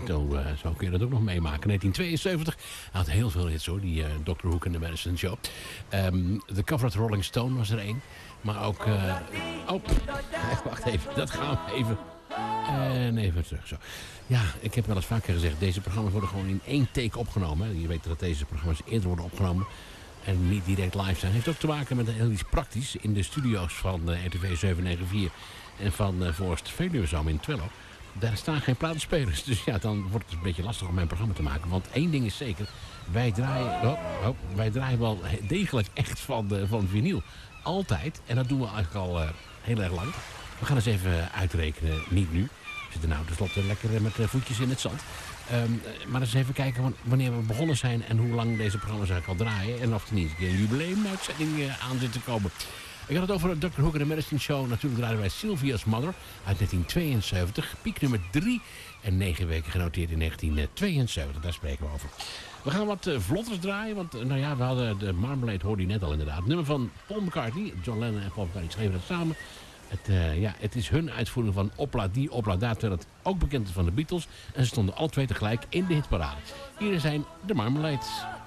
zo kun je dat ook nog meemaken. 1972 had heel veel hits hoor, die Dr. Hook en de Medicine Show. De cover of Rolling Stone was er één. Maar ook... wacht even, dat gaan we even... En even terug zo. Ja, ik heb wel eens vaker gezegd, deze programma's worden gewoon in één take opgenomen. Hè. Je weet dat deze programma's eerder worden opgenomen en niet direct live zijn. Heeft ook te maken met heel iets praktisch in de studio's van RTV 794 en van Voorst Veluwezoom in Twello. Daar staan geen platenspelers, dus ja, dan wordt het een beetje lastig om mijn programma te maken. Want één ding is zeker, wij draaien wel degelijk echt van vinyl. Altijd, en dat doen we eigenlijk al heel erg lang. We gaan eens even uitrekenen, niet nu. We zitten nou tenslotte lekker met voetjes in het zand. Maar eens even kijken wanneer we begonnen zijn en hoe lang deze programma's eigenlijk al draaien. En of er niet een jubileumuitzending aan zit te komen. Ik had het over Dr. Hook en de Medicine Show. Natuurlijk draaiden wij Sylvia's Mother uit 1972. Piek nummer 3 en 9 weken genoteerd in 1972. Daar spreken we over. We gaan wat vlotters draaien, want we hadden de Marmalade, hoorde je net al inderdaad. Het nummer van Paul McCartney, John Lennon en Paul McCartney schreven dat samen. Het is hun uitvoering van Opla Die, Opla Da, terwijl het ook bekend is van de Beatles. En ze stonden alle twee tegelijk in de hitparade. Hier zijn de Marmalades.